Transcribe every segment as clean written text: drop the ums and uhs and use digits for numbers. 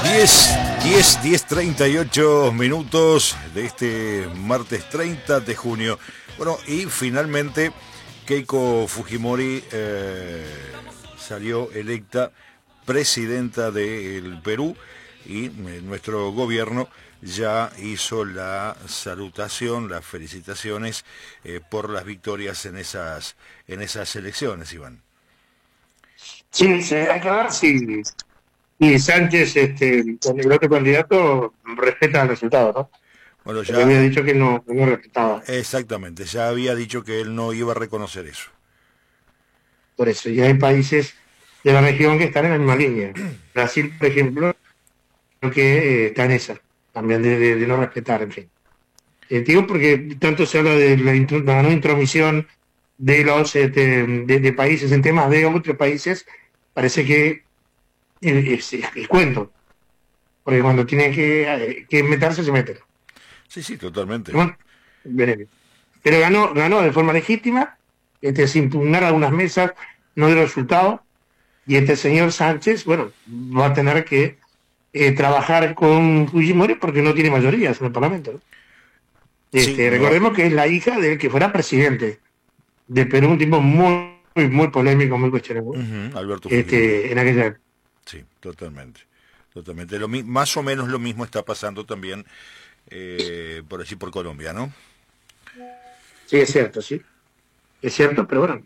10:38 minutos de este martes 30 de junio. Bueno, y finalmente Keiko Fujimori salió electa presidenta del Perú y nuestro gobierno ya hizo la salutación, las felicitaciones por las victorias en esas elecciones, Iván. Sí, hay que ver si Sánchez, con el otro candidato, respeta el resultado, ¿no? Bueno, Porque había dicho que no respetaba. Exactamente, ya había dicho que él no iba a reconocer eso. Por eso, y hay países de la región que están en la misma línea. Brasil, por ejemplo, creo que está en esa, también de no respetar, en fin. Digo porque tanto se habla de la no intromisión de los de países en temas de otros países, parece que es cuento, porque cuando tienen que meterse, se meten. Sí, totalmente. Bueno, pero ganó de forma legítima, sin impugnar algunas mesas, no dio resultado, y este señor Sánchez, bueno, va a tener que trabajar con Fujimori porque no tiene mayorías en el Parlamento, ¿no? Sí, recordemos que es la hija del que fuera presidente de Perú, un tipo muy polémico, muy cuestionable, Alberto Fujimori. en aquella época. Sí, totalmente. Más o menos lo mismo está pasando también por allí, por Colombia, ¿no? Sí, es cierto, sí. Es cierto, pero bueno,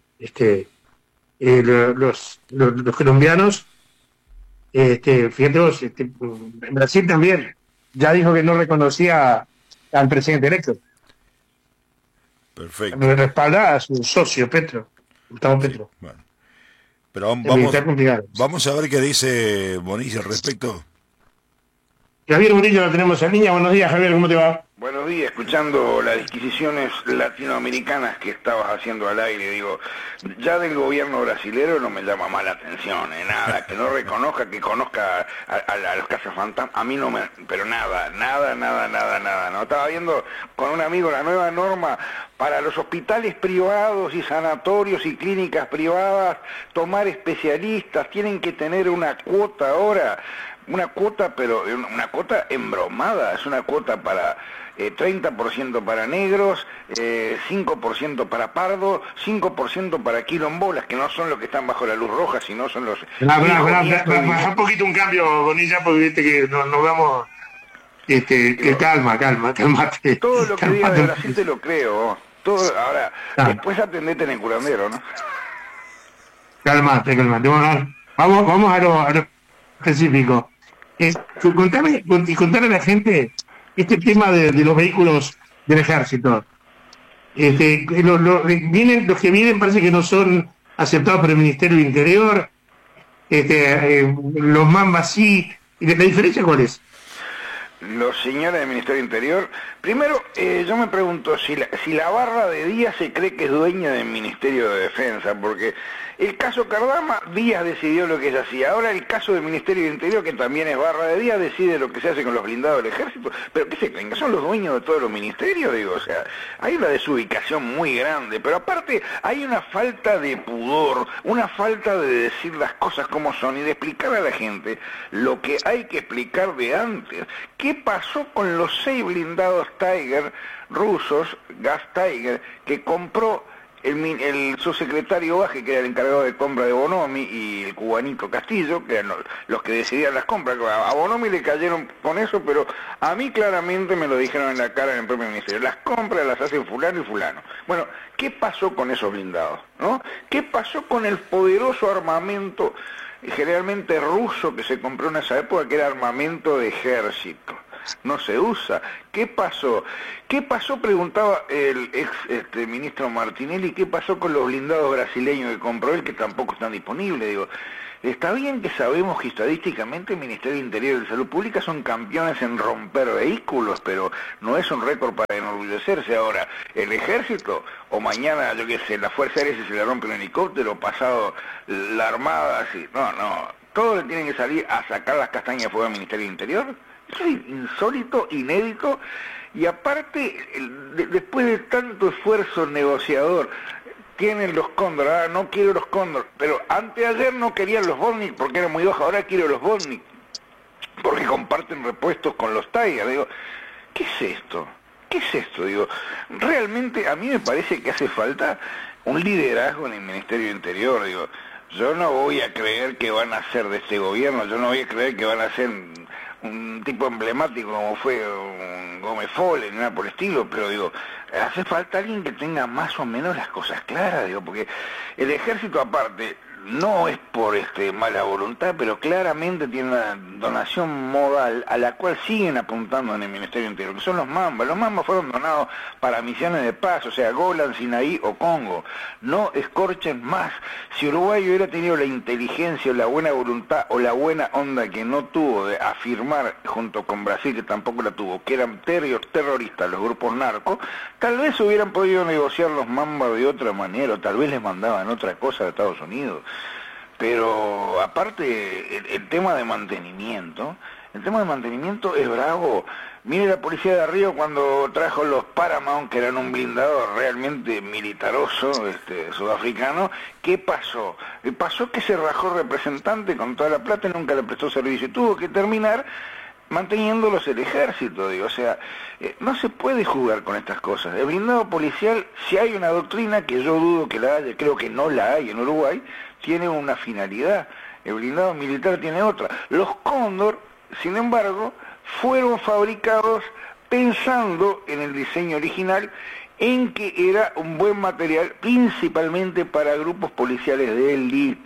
los colombianos, fíjate vos, en Brasil también ya dijo que no reconocía al presidente electo. Perfecto. Respalda a su socio Gustavo Petro. Bueno. Pero vamos a ver qué dice Bonilla al respecto. Javier Murillo lo tenemos en línea. Buenos días, Javier, ¿cómo te va? Buenos días, escuchando las disquisiciones latinoamericanas que estabas haciendo al aire, digo, ya del gobierno brasilero no me llama más la atención, nada, que no reconozca, que conozca a los cazafantasmas, a mí no me, pero nada, no, estaba viendo con un amigo la nueva norma para los hospitales privados y sanatorios y clínicas privadas, tomar especialistas, tienen que tener una cuota ahora, una cuota, pero una cuota embromada, es una cuota para 30% para negros, 5% para pardo, 5% para quilombolas, que no son los que están bajo la luz roja, sino son los... Baja un poquito un cambio, Bonilla, porque viste que nos vamos... cálmate. Todo lo que diga de Brasil te lo creo. Todo, ahora, después atendete en el curandero, ¿no? Cálmate. Vamos a lo específico. Contale a la gente este tema de los vehículos del ejército. Los que vienen parece que no son aceptados por el Ministerio del Interior. Los Mamba sí. ¿La diferencia cuál es? Los señores del Ministerio del Interior, primero yo me pregunto si la barra de Díaz se cree que es dueña del Ministerio de Defensa, porque el caso Cardama, Díaz decidió lo que se hacía, ahora el caso del Ministerio del Interior, que también es barra de Díaz, decide lo que se hace con los blindados del ejército, pero ¿qué se creen? ¿Que son los dueños de todos los ministerios? Digo, o sea, hay una desubicación muy grande, pero aparte hay una falta de pudor, una falta de decir las cosas como son y de explicar a la gente lo que hay que explicar de antes. ¿Qué pasó con los 6 blindados Tiger rusos, Gas Tiger, que compró el subsecretario Baje, que era el encargado de compra de Bonomi, y el cubanito Castillo, que eran los que decidían las compras? A Bonomi le cayeron con eso, pero a mí claramente me lo dijeron en la cara en el propio ministerio. Las compras las hacen fulano y fulano. Bueno, ¿qué pasó con esos blindados? ¿No? ¿Qué pasó con el poderoso armamento generalmente ruso que se compró en esa época, que era armamento de ejército? No se usa. ¿Qué pasó? Preguntaba el ex ministro Martinelli, ¿qué pasó con los blindados brasileños que compró él, que tampoco están disponibles? Digo, está bien que sabemos que estadísticamente el Ministerio del Interior y de Salud Pública son campeones en romper vehículos, pero no es un récord para enorgullecerse. Ahora, el ejército, o mañana, yo qué sé, la Fuerza Aérea se le rompe un helicóptero, pasado la Armada, así. No, todos le tienen que salir a sacar las castañas de fuego al Ministerio del Interior. Eso es insólito, inédito, y aparte, después de tanto esfuerzo negociador, tienen los Cóndor, ahora no quiero los Cóndor, pero anteayer no querían los Volnik porque eran muy bajos, ahora quiero los Volnik. porque comparten repuestos con los Tigers. Digo, ¿qué es esto? ¿Qué es esto? Digo, realmente a mí me parece que hace falta un liderazgo en el Ministerio de Interior. Digo, yo no voy a creer que van a ser de este gobierno, yo no voy a creer que van a ser un tipo emblemático como fue un Gómez Fole, ni nada por el estilo, pero digo, hace falta alguien que tenga más o menos las cosas claras, digo, porque el ejército aparte no es por mala voluntad, pero claramente tiene una donación modal a la cual siguen apuntando en el Ministerio del Interior, que son los Mambas. Los Mambas fueron donados para misiones de paz, o sea, Golan, Sinaí o Congo. No escorchen más. Si Uruguay hubiera tenido la inteligencia o la buena voluntad o la buena onda que no tuvo de afirmar junto con Brasil, que tampoco la tuvo, que eran terroristas los grupos narcos, tal vez hubieran podido negociar los Mambas de otra manera, o tal vez les mandaban otra cosa de Estados Unidos. Pero aparte el tema de mantenimiento es bravo. Mire la policía de Río cuando trajo los Paramount, que eran un blindado realmente militaroso, sudafricano. ¿Qué pasó? Pasó que se rajó el representante con toda la plata y nunca le prestó servicio. Tuvo que terminar manteniéndolos el ejército, digo, o sea, no se puede jugar con estas cosas. El blindado policial, si hay una doctrina, que yo dudo que la haya, creo que no la hay en Uruguay, tiene una finalidad. El blindado militar tiene otra. Los Cóndor, sin embargo, fueron fabricados pensando en el diseño original, en que era un buen material, principalmente para grupos policiales de élite.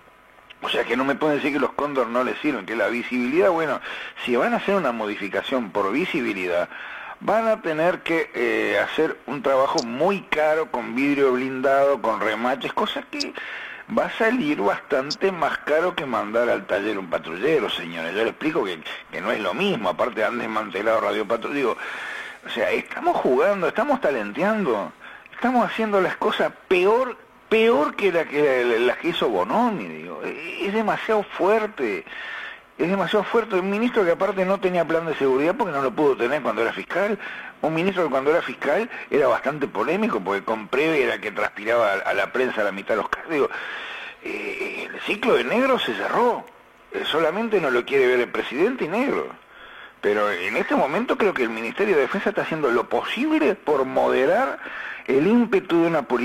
O sea que no me pueden decir que los Cóndor no les sirven, que la visibilidad, bueno, si van a hacer una modificación por visibilidad, van a tener que hacer un trabajo muy caro con vidrio blindado, con remaches, cosas que va a salir bastante más caro que mandar al taller un patrullero, señores. Yo les explico que no es lo mismo, aparte han desmantelado Radio Patrullero. Digo, o sea, estamos jugando, estamos talenteando, estamos haciendo las cosas peor que la que hizo Bonomi, digo. Es demasiado fuerte. Es demasiado fuerte. Un ministro que aparte no tenía plan de seguridad porque no lo pudo tener cuando era fiscal. Un ministro que cuando era fiscal era bastante polémico porque con Preve era que transpiraba a la prensa a la mitad de los casos. Digo, el ciclo de negro se cerró. Solamente no lo quiere ver el presidente y negro. Pero en este momento creo que el Ministerio de Defensa está haciendo lo posible por moderar el ímpetu de un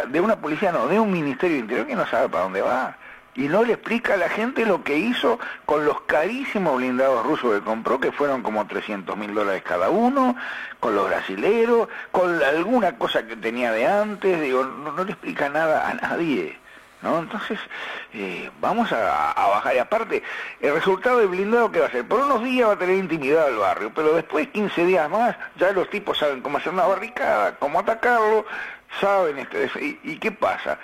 Ministerio de Interior que no sabe para dónde va. Y no le explica a la gente lo que hizo con los carísimos blindados rusos que compró, que fueron como $300.000 cada uno, con los brasileros, con alguna cosa que tenía de antes. Digo, no le explica nada a nadie, ¿no? Entonces, vamos a bajar. Y aparte, el resultado del blindado, ¿qué va a ser? Por unos días va a tener intimidad el barrio, pero después, 15 días más, ya los tipos saben cómo hacer una barricada, cómo atacarlo, saben. ¿Y qué pasa?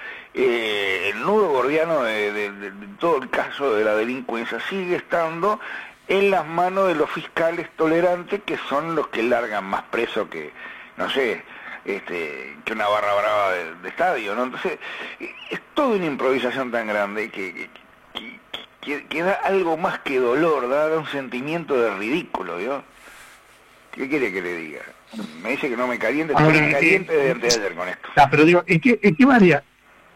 El nudo gordiano de todo el caso de la delincuencia sigue estando en las manos de los fiscales tolerantes, que son los que largan más presos que, no sé, que una barra brava de estadio, ¿no? Entonces, es toda una improvisación tan grande que da algo más que dolor, da un sentimiento de ridículo, ¿yo? ¿Qué quiere que le diga? Me dice que no me caliente, estoy caliente desde antes de ayer con esto. Pero digo, ¿en qué varía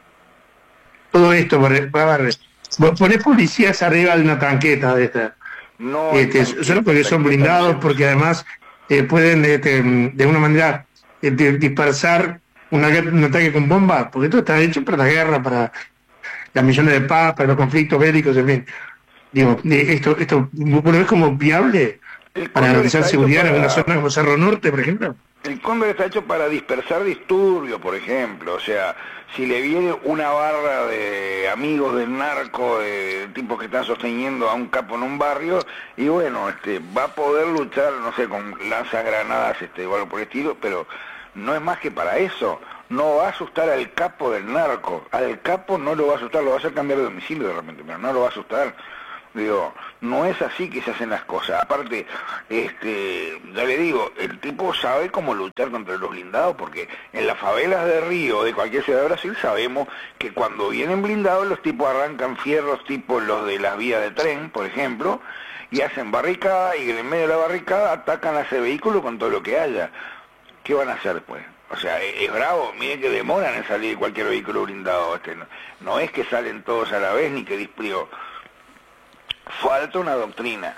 todo esto? Ponés policías arriba de una tanqueta de esta. No, solo porque son blindados, porque además pueden de una manera dispersar un ataque con bombas, porque esto está hecho para la guerra, para las misiones de paz, para los conflictos bélicos, en fin. Digo, esto ¿vos lo ves como viable para garantizar seguridad en alguna zona como Cerro Norte, por ejemplo? El Cóndor está hecho para dispersar disturbios, por ejemplo. O sea, si le viene una barra de amigos del narco, de tipos que están sosteniendo a un capo en un barrio, y bueno, va a poder luchar, no sé, con lanzagranadas, o algo por el estilo, pero no es más que para eso. No va a asustar al capo del narco. Al capo no lo va a asustar, lo va a hacer cambiar de domicilio de repente, pero no lo va a asustar. Digo, no es así que se hacen las cosas. Aparte, ya le digo, el tipo sabe cómo luchar contra los blindados, porque en las favelas de Río, de cualquier ciudad de Brasil, sabemos que cuando vienen blindados los tipos arrancan fierros tipo los de las vías de tren, por ejemplo, y hacen barricada, y en medio de la barricada atacan a ese vehículo con todo lo que haya. ¿Qué van a hacer después? O sea, es bravo, miren que demoran en salir cualquier vehículo blindado. No es que salen todos a la vez, ni que displió. Falta una doctrina,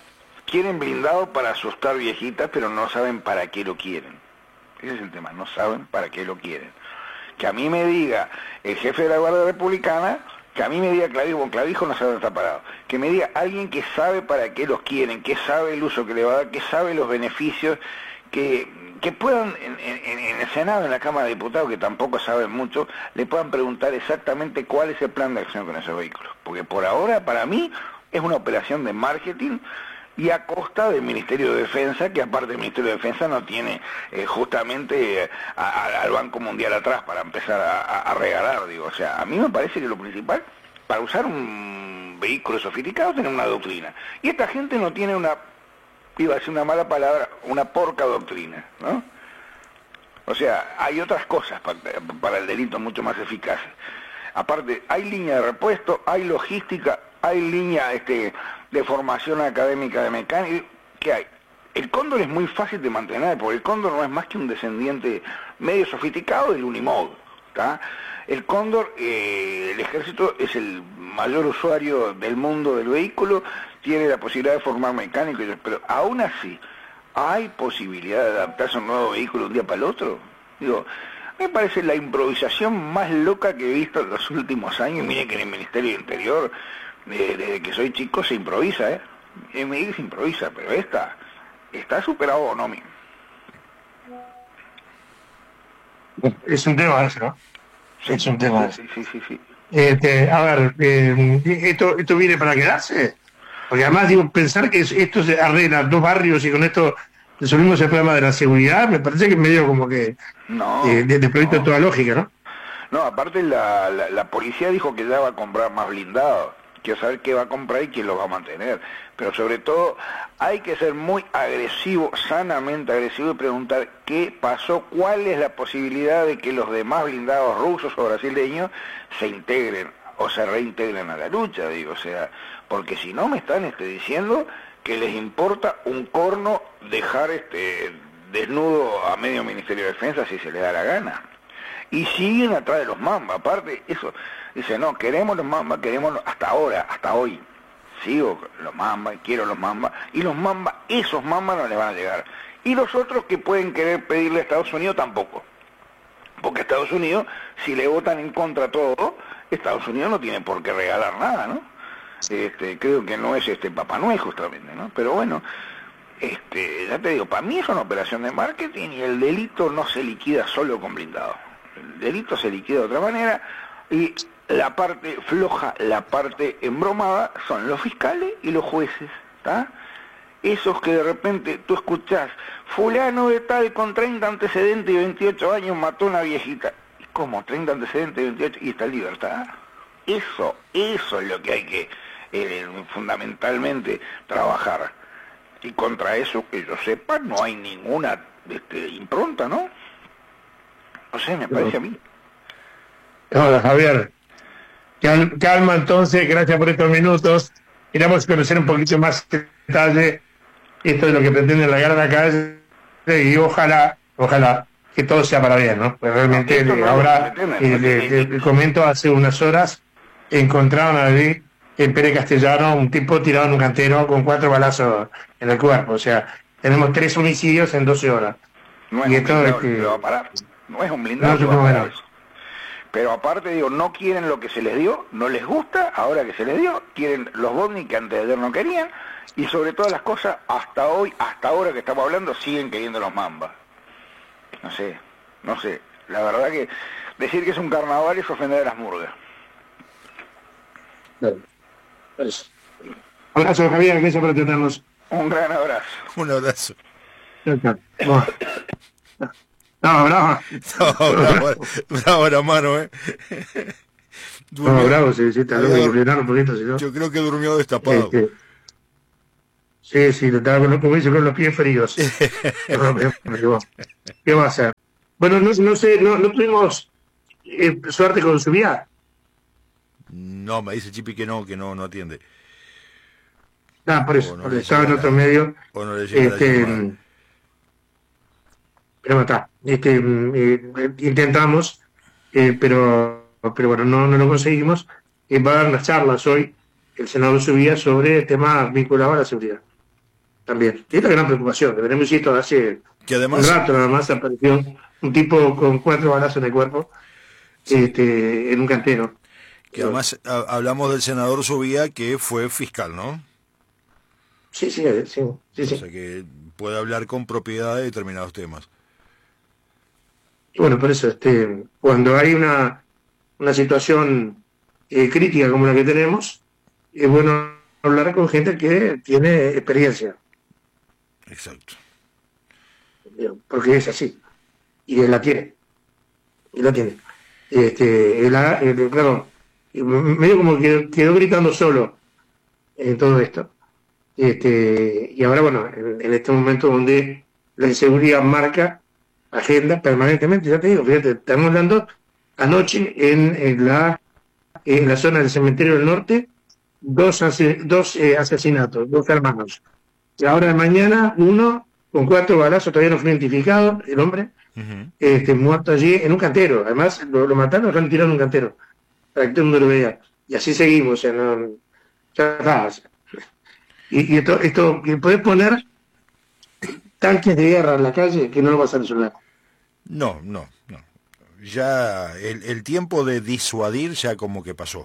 quieren blindado para asustar viejitas, pero no saben para qué lo quieren. Ese es el tema, no saben para qué lo quieren. Que a mí me diga el jefe de la Guardia Republicana, que a mí me diga Clavijo no sabe dónde está parado, que me diga alguien que sabe para qué los quieren, que sabe el uso que le va a dar, que sabe los beneficios, que puedan en el Senado, en la Cámara de Diputados, que tampoco saben mucho, le puedan preguntar exactamente cuál es el plan de acción con esos vehículos. Porque por ahora, para mí, es una operación de marketing y a costa del Ministerio de Defensa, que aparte del Ministerio de Defensa no tiene justamente al Banco Mundial atrás para empezar a regalar, digo. O sea, a mí me parece que lo principal, para usar un vehículo sofisticado, tener una doctrina. Y esta gente no tiene iba a decir una mala palabra, una porca doctrina, ¿no? O sea, hay otras cosas para el delito mucho más eficaces. Aparte, hay línea de repuesto, hay logística, hay línea de formación académica de mecánica. ¿Qué hay? El Cóndor es muy fácil de mantener, porque el Cóndor no es más que un descendiente medio sofisticado del Unimog, ¿tá? El Cóndor, el ejército es el mayor usuario del mundo del vehículo, tiene la posibilidad de formar mecánicos, pero aún así, ¿hay posibilidad de adaptarse a un nuevo vehículo de un día para el otro? Digo, me parece la improvisación más loca que he visto en los últimos años. Mire que en el Ministerio del Interior, desde que soy chico, se improvisa, ¿eh? Se improvisa, pero está superado Bonomi. Es un tema ese, ¿no? Sí, es un tema sí, ese. sí. A ver, ¿esto viene para quedarse? Porque además, digo, pensar que esto se arregla 2 barrios y con esto resolvimos el problema de la seguridad, me parece que es medio como que desprovisto de toda lógica, ¿no? No, aparte la policía dijo que ya va a comprar más blindados. Quiero saber qué va a comprar y quién los va a mantener. Pero sobre todo hay que ser muy agresivo, sanamente agresivo, y preguntar qué pasó, cuál es la posibilidad de que los demás blindados rusos o brasileños se integren o se reintegren a la lucha, digo. O sea, porque si no me están diciendo que les importa un corno dejar desnudo a medio Ministerio de Defensa si se les da la gana. Y siguen atrás de los Mamba. Aparte, eso, dice, no, queremos los Mamba, hasta ahora, hasta hoy. Sigo con los Mamba, quiero los Mamba, y los Mamba, esos Mamba no les van a llegar. Y los otros que pueden querer pedirle a Estados Unidos tampoco. Porque Estados Unidos, si le votan en contra todo, Estados Unidos no tiene por qué regalar nada, ¿no? Creo que no es Papá Noel justamente, ¿no? Pero bueno, ya te digo, para mí es una operación de marketing y el delito no se liquida solo con blindado. El delito se liquida de otra manera y la parte floja, la parte embromada son los fiscales y los jueces, ¿está? Esos que de repente tú escuchás, fulano de tal con 30 antecedentes y 28 años mató a una viejita. ¿Y cómo? 30 antecedentes y 28 y está en libertad. Eso es lo que hay que fundamentalmente trabajar. Y contra eso, que yo sepa, no hay ninguna impronta, ¿no? No sé, me parece a mí. Hola, Javier. Calma entonces, gracias por estos minutos. Queremos conocer un poquito más en detalle esto de lo que pretende largar a la calle y ojalá que todo sea para bien, ¿no? Pues realmente ahora, le comento, hace unas horas encontraron allí en Pérez Castellano un tipo tirado en un cantero con 4 balazos en el cuerpo. O sea, tenemos 3 homicidios en 12 horas. No es y un blindado que lo va a parar. No es un blindado que va a parar eso. Pero aparte, digo, no quieren lo que se les dio, no les gusta, ahora que se les dio, quieren los Botnik que antes de ayer no querían, y sobre todas las cosas, hasta hoy, hasta ahora que estamos hablando, siguen queriendo los Mamba. No sé, la verdad que decir que es un carnaval es ofender a las murgas. Abrazo, Javier, gracias por atendernos. Un gran abrazo. Un abrazo. No, bravo. Bravo la mano, No, bravo, sí, está loco, hay que frenar un poquito, si no. Yo creo que durmió destapado. Sí, lo estaba como dice, con los pies fríos. ¿Qué va a hacer? Bueno, no sé, no tuvimos suerte con su vía. No, me dice Chipi que no atiende. Por eso, estaba en otro medio. O no le llega la pero está, intentamos, pero bueno, no lo conseguimos. Va a dar unas charlas hoy el senador Subía sobre temas vinculados a la seguridad. también. Y es la gran preocupación, que tenemos visto hace Que un además, rato nada más apareció un tipo con 4 balazos en el cuerpo, en un cantero. hablamos del senador Subía, que fue fiscal, ¿no? Sí, sí, sí, sí, O sí. sea que puede hablar con propiedad de determinados temas. Y bueno, por eso, cuando hay una situación crítica como la que tenemos, es bueno hablar con gente que tiene experiencia, Exacto. porque es así, y él la tiene, y la tiene. Claro, medio como que quedó gritando solo en todo esto. Y ahora, bueno, en este momento donde la inseguridad marca agenda permanentemente, ya te digo, fíjate, estamos hablando anoche en la zona del cementerio del norte, dos asesinatos, 2 hermanos. Y ahora de mañana, uno con 4 balazos, todavía no fue identificado, el hombre, Ujú. muerto allí en un cantero. Además, lo mataron, lo han tirado en un cantero, para que todo el mundo lo vea. Y así seguimos, o sea, no, ya está. Y esto, que podés poner tanques de guerra en la calle, que no lo vas a resolver. No, no, no. Ya el tiempo de disuadir ya como que pasó.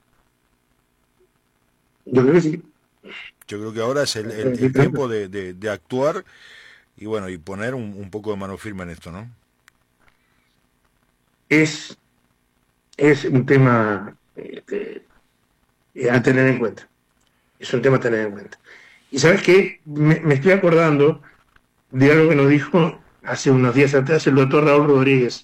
Yo creo que sí. Yo creo que ahora es el tiempo de actuar y bueno, y poner un poco de mano firme en esto, ¿no? Es, es un tema a tener en cuenta. Es un tema a tener en cuenta. Y sabes qué, me estoy acordando de algo que nos dijo hace unos días atrás el doctor Raúl Rodríguez.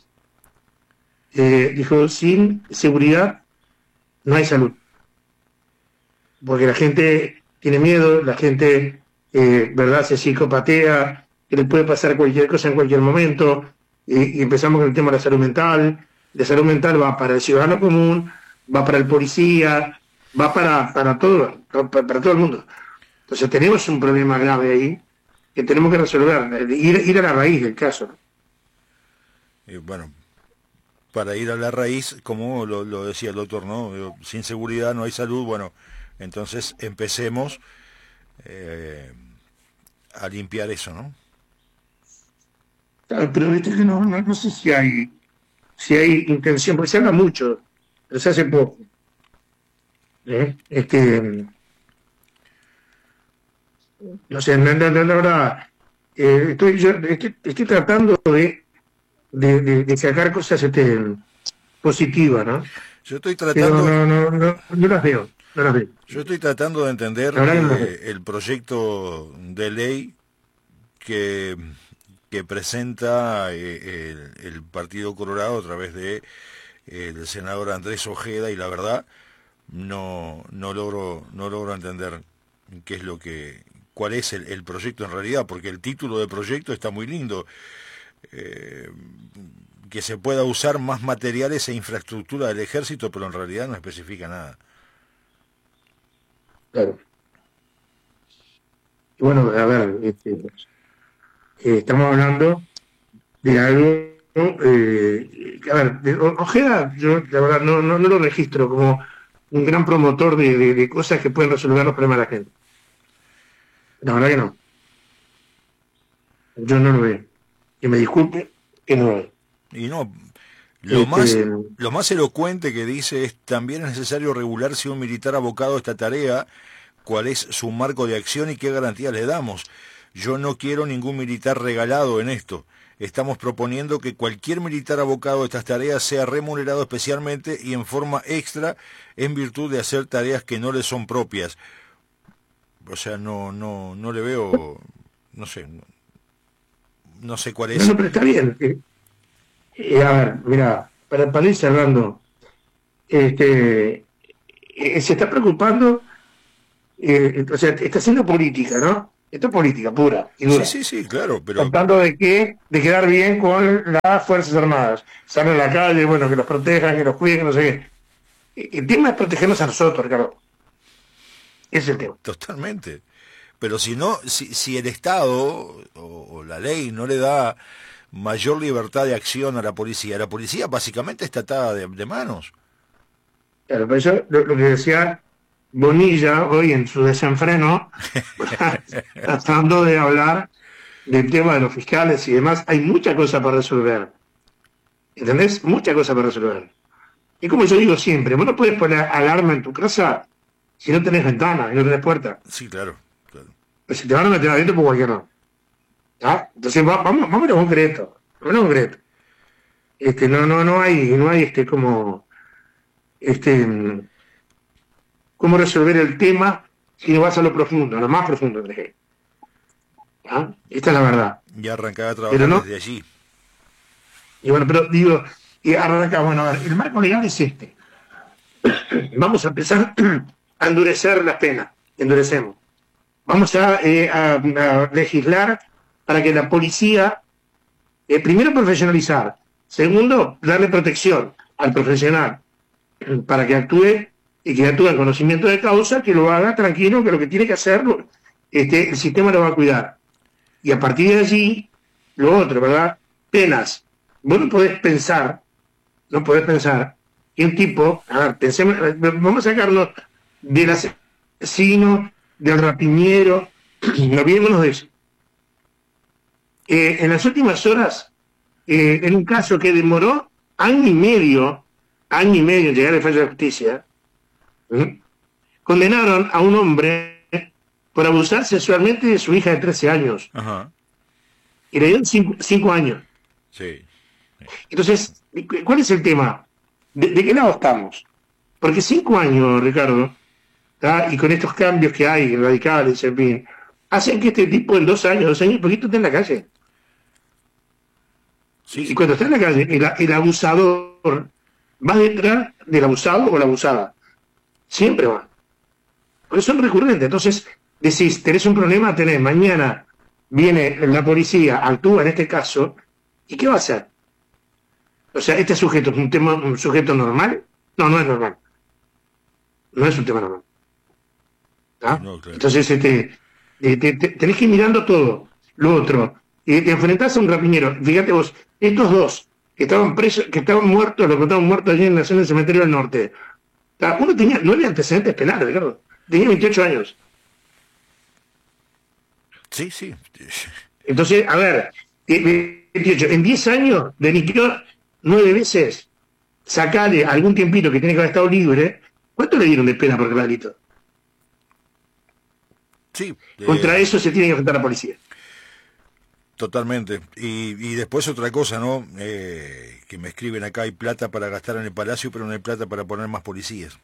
Dijo, sin seguridad no hay salud. Porque la gente tiene miedo, la gente, ¿verdad?, se psicopatea, que le puede pasar cualquier cosa en cualquier momento, y empezamos con el tema de la salud mental. La salud mental va para el ciudadano común, va para el policía, va para todo el mundo. Entonces tenemos un problema grave ahí que tenemos que resolver, ir a la raíz del caso. Y bueno, para ir a la raíz, como lo decía el doctor, ¿no? Sin seguridad no hay salud, bueno, entonces empecemos a limpiar eso, ¿no? Claro, pero viste que no sé si hay intención, porque se habla mucho, pero se hace poco. ¿Eh? No sé, la verdad, estoy tratando de sacar cosas positivas, ¿no? Yo estoy Pero tratando, no las veo, no las veo. yo estoy tratando de entender La verdad que no las veo. el proyecto de ley que, que presenta el Partido Colorado a través de el senador Andrés Ojeda y la verdad no logro entender qué es cuál es el proyecto en realidad, porque el título de proyecto está muy lindo. Eh, que se pueda usar más materiales e infraestructura del ejército, pero en realidad no especifica nada. Claro. Y bueno, a ver, estamos hablando de algo, a ver, Ojeda, yo la verdad no lo registro como un gran promotor de cosas que pueden resolver los problemas de la gente. La verdad que no. Yo no lo veo. Que me disculpe, que no lo veo. Y no, lo más, Este, lo más elocuente que dice es también es necesario regular si un militar abocado a esta tarea, cuál es su marco de acción y qué garantías le damos. Yo no quiero ningún militar regalado en esto. Estamos proponiendo que cualquier militar abocado a estas tareas sea remunerado especialmente y en forma extra en virtud de hacer tareas que no le son propias. O sea, no le veo, no sé cuál no, es. pero está bien. A ver, mira, para ir cerrando, se está preocupando, o sea, está haciendo política, ¿no? Esto es política pura y Sí, dura. sí, sí, claro, pero Tratando de quedar bien con las Fuerzas Armadas. Salen a la calle, bueno, que los protejan, que los cuiden, que no sé qué. El tema es protegernos a nosotros, Ricardo. Ese es el tema. totalmente. Pero si no, si el Estado o la ley no le da mayor libertad de acción a la policía básicamente está atada de manos. Claro, por eso lo que decía Bonilla hoy en su desenfreno, tratando de hablar del tema de los fiscales y demás. Hay mucha cosa para resolver. ¿Entendés? Mucha cosa para resolver. Y como yo digo siempre, vos no puedes poner alarma en tu casa si no tenés ventana y no tenés puerta. Sí, claro. Pues si te van a meter adentro por cualquier lado. ¿Ah? Entonces vamos a lo concreto. No hay cómo resolver el tema si no vas a lo profundo, a lo más profundo. ¿Ah? Esta es la verdad. Ya arrancaba a trabajar desde allí. Y bueno, pero digo, y arranca, bueno, a ver, el marco legal es este. Vamos a empezar a endurecer las penas. Endurecemos. Vamos a legislar para que la policía, primero profesionalizar, segundo, darle protección al profesional para que actúe y que actúe en conocimiento de causa, que lo haga tranquilo, que lo que tiene que hacer, el sistema lo va a cuidar. Y a partir de allí, lo otro, ¿verdad? Penas. Vos no podés pensar que un tipo, a ver, pensemos, vamos a sacarnos del asesino, del rapiñero, no olvidémonos de eso. En las últimas horas, en un caso que demoró año y medio en llegar al fallo de justicia, condenaron a un hombre por abusar sexualmente de su hija de 13 años. Ajá. Y le dieron 5 años. Sí. Entonces, ¿cuál es el tema? ¿De qué lado estamos? Porque 5 años, Ricardo, ¿tá? Y con estos cambios que hay, radicales, en fin, hacen que este tipo en 2 años y poquito esté en la calle. Sí. Y cuando está en la calle, el abusador va detrás del abusado o la abusada. Siempre va. Porque son recurrentes. Entonces, decís, tenés un problema, mañana viene la policía, actúa en este caso, ¿y qué va a hacer? O sea, ¿este sujeto es un sujeto normal? No, no es normal. No es un tema normal. ¿Ah? No, claro. Entonces, tenés que ir mirando todo. Lo otro, te enfrentás a un rapiñero. Fíjate vos, estos dos que estaban presos, que estaban muertos, los que estaban muertos allí en la zona del cementerio del norte. Uno tenía 9 antecedentes penales, Ricardo. Tenía 28 años. Sí, sí. Entonces, a ver, 28, en 10 años delinquió 9 veces. Sacale algún tiempito que tiene que haber estado libre. ¿Cuánto le dieron de pena por el delito? Sí. Contra eso se tiene que enfrentar la policía. Totalmente. Y después otra cosa, ¿no? Que me escriben acá, hay plata para gastar en el Palacio, pero no hay plata para poner más policías.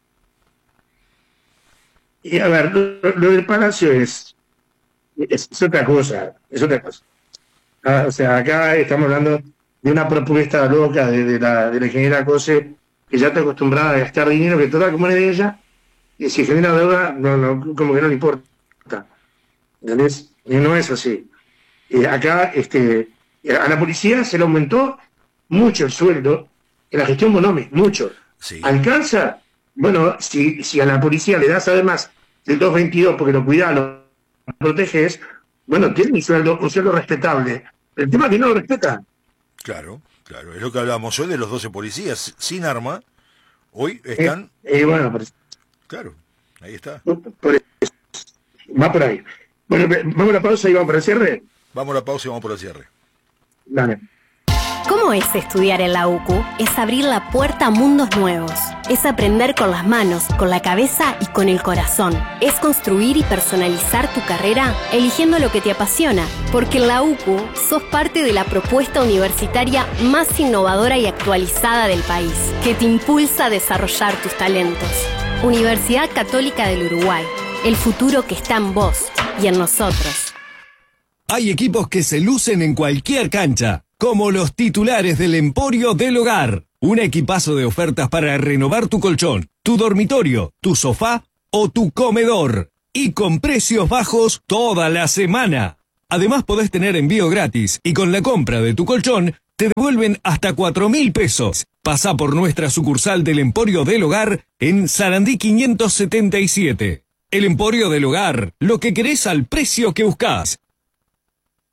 Y a ver, lo del Palacio es otra cosa, o sea, acá estamos hablando de una propuesta loca de la ingeniera Cose, que ya está acostumbrada a gastar dinero, que toda como es de ella, y si genera deuda, no, como que no le importa. ¿Entendés? Y no es así. Acá, a la policía se le aumentó mucho el sueldo en la gestión Bonomi, mucho. Sí. Alcanza, bueno, si a la policía le das además del 222 porque lo cuidas, lo proteges, bueno, tiene un sueldo respetable. El tema es que no lo respetan. Claro, es lo que hablábamos hoy de los 12 policías sin arma, hoy están... bueno, claro, ahí está. Va por ahí. Bueno, vamos a la pausa y vamos por el cierre. Vamos a la pausa y vamos por el cierre. Dale. ¿Cómo es estudiar en la UCU? Es abrir la puerta a mundos nuevos. Es aprender con las manos, con la cabeza y con el corazón. Es construir y personalizar tu carrera eligiendo lo que te apasiona. Porque en la UCU sos parte de la propuesta universitaria más innovadora y actualizada del país, que te impulsa a desarrollar tus talentos. Universidad Católica del Uruguay. El futuro que está en vos y en nosotros. Hay equipos que se lucen en cualquier cancha, como los titulares del Emporio del Hogar. Un equipazo de ofertas para renovar tu colchón, tu dormitorio, tu sofá o tu comedor. Y con precios bajos toda la semana. Además podés tener envío gratis y con la compra de tu colchón te devuelven hasta 4.000 pesos. Pasá por nuestra sucursal del Emporio del Hogar en Sarandí 577. El Emporio del Hogar, lo que querés al precio que buscás.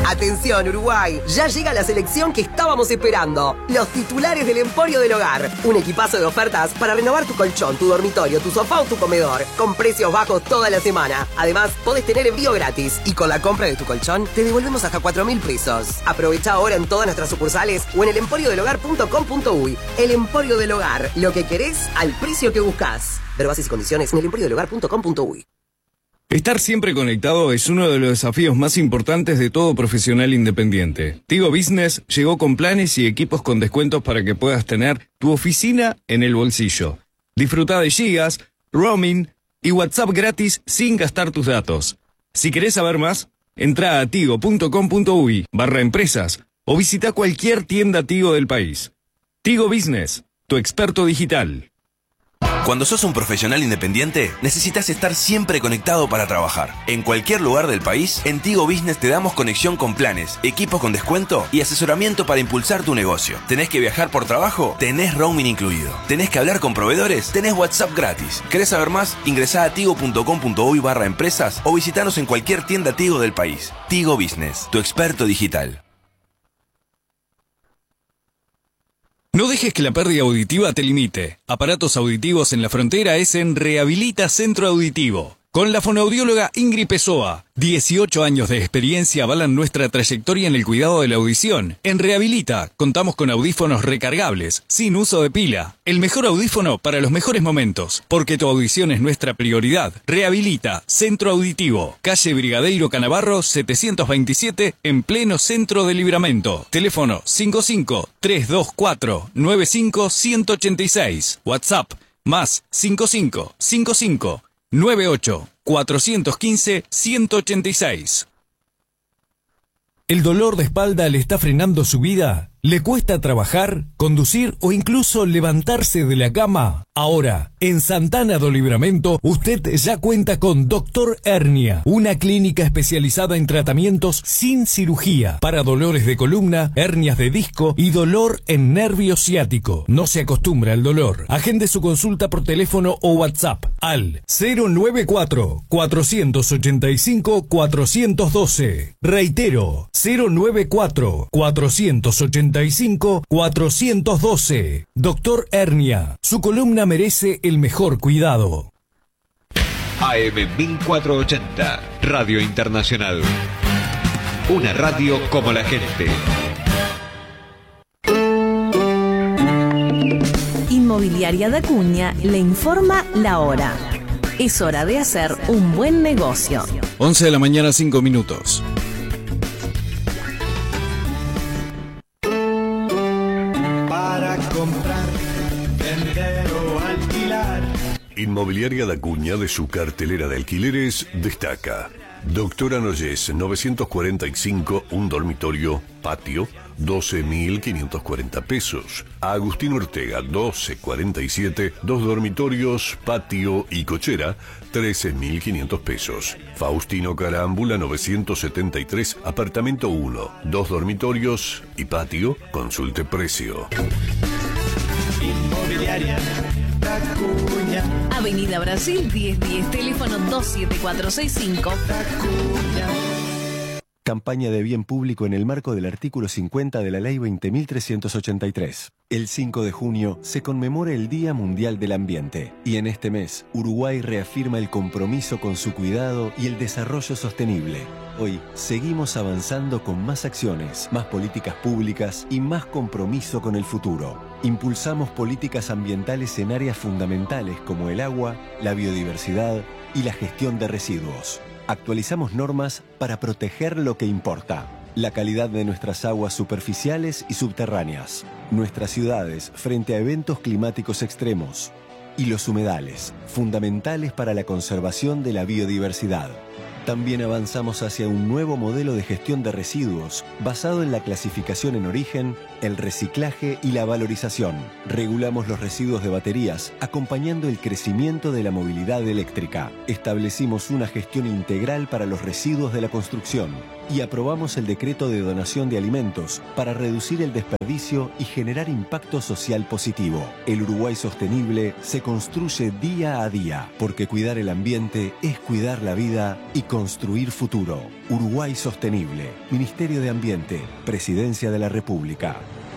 Atención, Uruguay, ya llega la selección que estábamos esperando. Los titulares del Emporio del Hogar. Un equipazo de ofertas para renovar tu colchón, tu dormitorio, tu sofá o tu comedor. Con precios bajos toda la semana. Además, podés tener envío gratis. Y con la compra de tu colchón, te devolvemos hasta 4.000 pesos. Aprovecha ahora en todas nuestras sucursales o en elemporiodelhogar.com.uy. El Emporio del Hogar. Lo que querés al precio que buscas. Ver bases y condiciones en elemporiodelhogar.com.uy. Estar siempre conectado es uno de los desafíos más importantes de todo profesional independiente. Tigo Business llegó con planes y equipos con descuentos para que puedas tener tu oficina en el bolsillo. Disfruta de gigas, roaming y WhatsApp gratis sin gastar tus datos. Si querés saber más, entra a tigo.com.uy/empresas o visita cualquier tienda Tigo del país. Tigo Business, tu experto digital. Cuando sos un profesional independiente, necesitas estar siempre conectado para trabajar. En cualquier lugar del país, en Tigo Business te damos conexión con planes, equipos con descuento y asesoramiento para impulsar tu negocio. ¿Tenés que viajar por trabajo? Tenés roaming incluido. ¿Tenés que hablar con proveedores? Tenés WhatsApp gratis. ¿Querés saber más? Ingresá a tigo.com.uy/empresas o visitanos en cualquier tienda Tigo del país. Tigo Business, tu experto digital. No dejes que la pérdida auditiva te limite. Aparatos auditivos en la frontera es en Rehabilita Centro Auditivo. Con la fonoaudióloga Ingrid Pessoa. 18 años de experiencia avalan nuestra trayectoria en el cuidado de la audición. En Rehabilita contamos con audífonos recargables, sin uso de pila. El mejor audífono para los mejores momentos. Porque tu audición es nuestra prioridad. Rehabilita Centro Auditivo. Calle Brigadeiro Canavarro 727 en pleno centro de Libramento. Teléfono 55-324-95186. WhatsApp más 55-98-415-186. ¿El dolor de espalda le está frenando su vida? ¿Le cuesta trabajar, conducir o incluso levantarse de la cama? Ahora, en Santana do Livramento, usted ya cuenta con Dr. Hernia, una clínica especializada en tratamientos sin cirugía para dolores de columna, hernias de disco y dolor en nervio ciático. No se acostumbra al dolor. Agende su consulta por teléfono o WhatsApp al 094-485-412. Reitero, 094-485-412. Doctor Hernia, su columna merece el mejor cuidado. AM 1480, Radio Internacional. Una radio como la gente. Inmobiliaria de Acuña le informa la hora. Es hora de hacer un buen negocio. 11 de la mañana, 5 minutos. Para comprar, vender o alquilar. Inmobiliaria de Acuña, de su cartelera de alquileres, destaca Doctora Noyes, 945, un dormitorio, patio, 12.540 pesos. Agustín Ortega, 1247, dos dormitorios, patio y cochera, 13.500 pesos. Faustino Carámbula, 973, apartamento 1, dos dormitorios y patio, consulte precio. Inmobiliaria Acuña. Avenida Brasil 1010, teléfono 27465. Acuña. Campaña de bien público en el marco del artículo 50 de la Ley 20.383. El 5 de junio se conmemora el Día Mundial del Ambiente y en este mes Uruguay reafirma el compromiso con su cuidado y el desarrollo sostenible. Hoy seguimos avanzando con más acciones, más políticas públicas y más compromiso con el futuro. Impulsamos políticas ambientales en áreas fundamentales como el agua, la biodiversidad y la gestión de residuos. Actualizamos normas para proteger lo que importa, la calidad de nuestras aguas superficiales y subterráneas, nuestras ciudades frente a eventos climáticos extremos y los humedales, fundamentales para la conservación de la biodiversidad. También avanzamos hacia un nuevo modelo de gestión de residuos basado en la clasificación en origen, el reciclaje y la valorización. Regulamos los residuos de baterías, acompañando el crecimiento de la movilidad eléctrica. Establecimos una gestión integral para los residuos de la construcción y aprobamos el decreto de donación de alimentos para reducir el desperdicio y generar impacto social positivo. El Uruguay sostenible se construye día a día, porque cuidar el ambiente es cuidar la vida y construir futuro. Uruguay Sostenible. Ministerio de Ambiente. Presidencia de la República.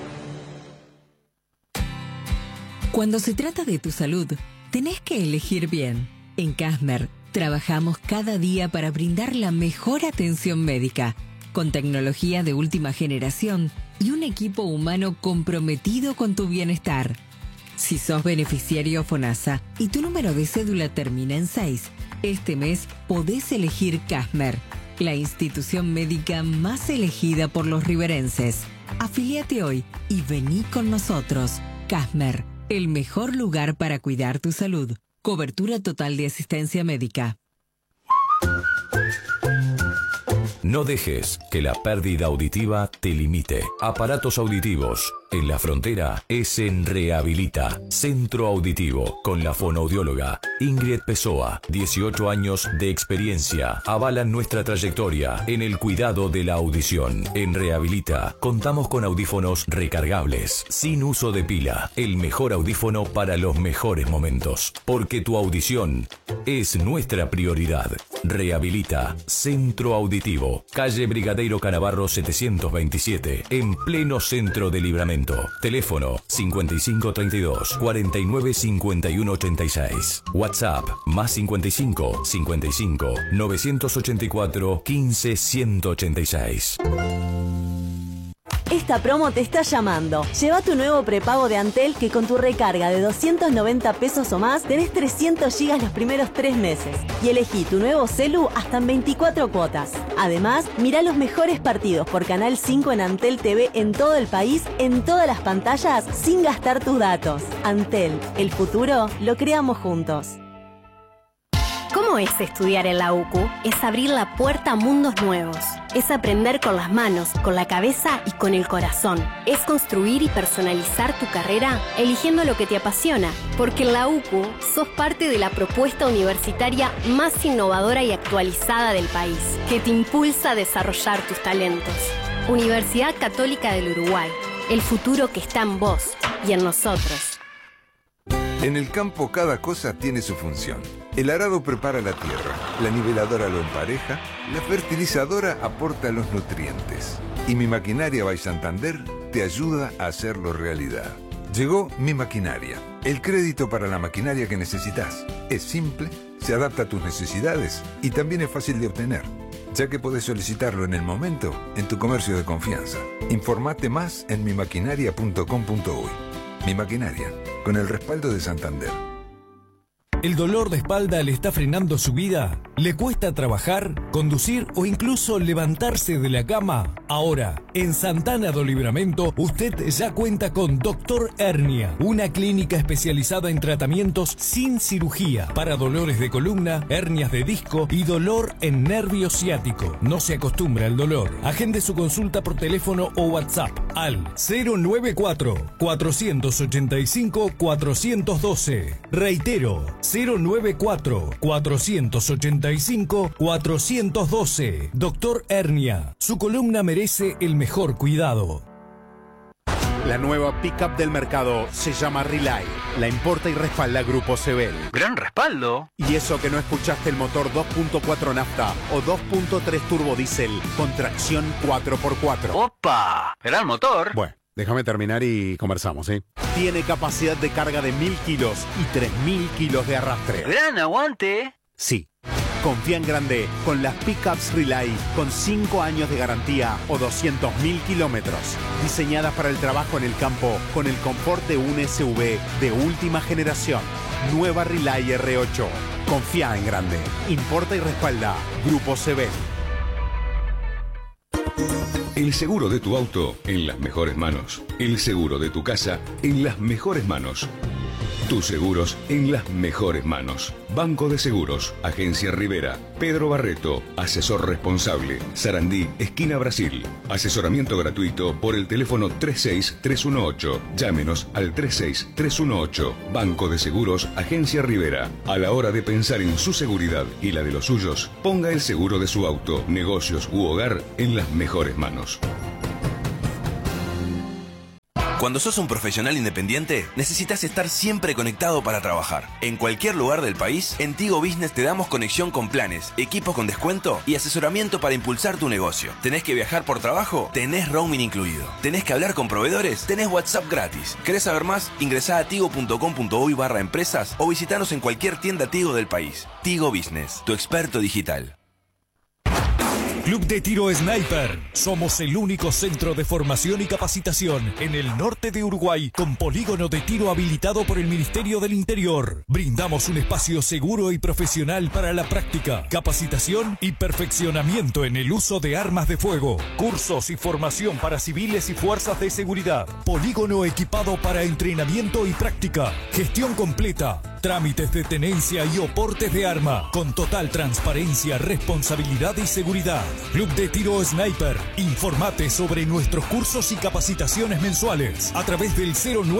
Cuando se trata de tu salud, tenés que elegir bien. En Casmer, trabajamos cada día para brindar la mejor atención médica, con tecnología de última generación y un equipo humano comprometido con tu bienestar. Si sos beneficiario FONASA y tu número de cédula termina en 6, este mes podés elegir Casmer, la institución médica más elegida por los riverenses. Afiliate hoy y vení con nosotros. Casmer, el mejor lugar para cuidar tu salud. Cobertura total de asistencia médica. No dejes que la pérdida auditiva te limite. Aparatos auditivos. En la frontera es en Rehabilita, Centro Auditivo, con la fonoaudióloga Ingrid Pessoa. 18 años de experiencia avalan nuestra trayectoria en el cuidado de la audición. En Rehabilita contamos con audífonos recargables, sin uso de pila. El mejor audífono para los mejores momentos. Porque tu audición es nuestra prioridad. Rehabilita, Centro Auditivo, calle Brigadeiro Canavarro 727, en pleno centro de Libramento. Teléfono 5532 49 51 86. WhatsApp más 55 55 984 15 186. Esta promo te está llamando. Lleva tu nuevo prepago de Antel que con tu recarga de 290 pesos o más tenés 300 gigas los primeros 3 meses. Y elegí tu nuevo celu hasta en 24 cuotas. Además, mirá los mejores partidos por Canal 5 en Antel TV en todo el país, en todas las pantallas, sin gastar tus datos. Antel, el futuro lo creamos juntos. ¿Cómo es estudiar en la UCU? Es abrir la puerta a mundos nuevos. Es aprender con las manos, con la cabeza y con el corazón. Es construir y personalizar tu carrera eligiendo lo que te apasiona. Porque en la UCU sos parte de la propuesta universitaria más innovadora y actualizada del país, que te impulsa a desarrollar tus talentos. Universidad Católica del Uruguay. El futuro que está en vos y en nosotros. En el campo cada cosa tiene su función. El arado prepara la tierra, la niveladora lo empareja, la fertilizadora aporta los nutrientes. Y Mi Maquinaria by Santander te ayuda a hacerlo realidad. Llegó Mi Maquinaria, el crédito para la maquinaria que necesitas. Es simple, se adapta a tus necesidades y también es fácil de obtener, ya que podés solicitarlo en el momento en tu comercio de confianza. Informate más en mimaquinaria.com.uy. Mi Maquinaria, con el respaldo de Santander. ¿El dolor de espalda le está frenando su vida? ¿Le cuesta trabajar, conducir o incluso levantarse de la cama? Ahora, en Santana do Livramento, usted ya cuenta con Dr. Hernia, una clínica especializada en tratamientos sin cirugía para dolores de columna, hernias de disco y dolor en nervio ciático. No se acostumbra al dolor. Agende su consulta por teléfono o WhatsApp al 094-485-412. Reitero, 094-485-412. Doctor Hernia, su columna merece el mejor cuidado. La nueva pickup del mercado se llama Relay. La importa y respalda Grupo Sebel. ¡Gran respaldo! Y eso que no escuchaste el motor 2.4 nafta o 2.3 turbo diésel con tracción 4x4. ¡Opa! ¡Gran motor! Bueno, déjame terminar y conversamos, ¿sí? Tiene capacidad de carga de 1000 kilos y 3000 kilos de arrastre. ¡Gran aguante! Sí. Confía en grande con las pickups Relay con 5 años de garantía o 200.000 kilómetros. Diseñadas para el trabajo en el campo con el confort de un SUV de última generación. Nueva Relay R8. Confía en grande. Importa y respalda Grupo Sebel. El seguro de tu auto en las mejores manos. El seguro de tu casa en las mejores manos. Tus seguros en las mejores manos. Banco de Seguros, Agencia Rivera, Pedro Barreto, asesor responsable, Sarandí, esquina Brasil. Asesoramiento gratuito por el teléfono 36318. Llámenos al 36318. Banco de Seguros, Agencia Rivera. A la hora de pensar en su seguridad y la de los suyos, ponga el seguro de su auto, negocios u hogar en las mejores manos. Cuando sos un profesional independiente, necesitas estar siempre conectado para trabajar. En cualquier lugar del país, en Tigo Business te damos conexión con planes, equipos con descuento y asesoramiento para impulsar tu negocio. ¿Tenés que viajar por trabajo? Tenés roaming incluido. ¿Tenés que hablar con proveedores? Tenés WhatsApp gratis. ¿Querés saber más? Ingresá a tigo.com.uy/empresas o visitanos en cualquier tienda Tigo del país. Tigo Business, tu experto digital. Club de Tiro Sniper. Somos el único centro de formación y capacitación en el norte de Uruguay con polígono de tiro habilitado por el Ministerio del Interior. Brindamos un espacio seguro y profesional para la práctica, capacitación y perfeccionamiento en el uso de armas de fuego. Cursos y formación para civiles y fuerzas de seguridad. Polígono equipado para entrenamiento y práctica. Gestión completa. Trámites de tenencia y oportes de arma, con total transparencia, responsabilidad y seguridad. Club de Tiro Sniper. Informate sobre nuestros cursos y capacitaciones mensuales a través del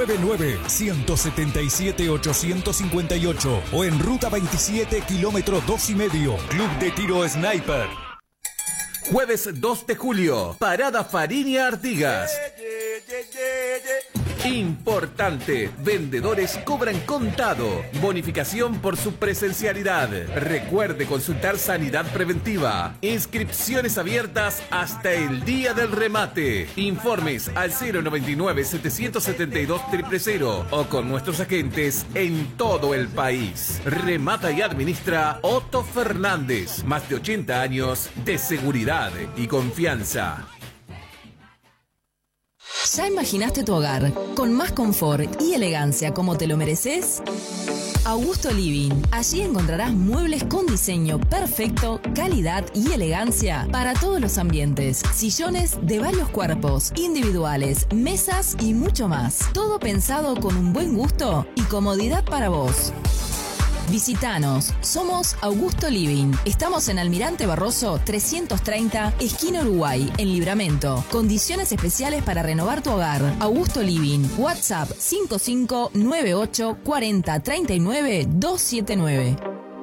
099-177-858 o en Ruta 27, kilómetro 2,5. Club de Tiro Sniper. Jueves 2 de julio, Parada Fariña Artigas. Importante, vendedores cobran contado, bonificación por su presencialidad. Recuerde consultar sanidad preventiva. Inscripciones abiertas hasta el día del remate. Informes al 099-772-000 o con nuestros agentes en todo el país. Remata y administra Otto Fernández. Más de 80 años de seguridad y confianza. ¿Ya imaginaste tu hogar con más confort y elegancia como te lo mereces? Augusto Living. Allí encontrarás muebles con diseño perfecto, calidad y elegancia para todos los ambientes. Sillones de varios cuerpos, individuales, mesas y mucho más. Todo pensado con un buen gusto y comodidad para vos. Visítanos, somos Augusto Living. Estamos en Almirante Barroso 330, esquina Uruguay, en Libramento. Condiciones especiales para renovar tu hogar. Augusto Living, WhatsApp 5598 40 39 279.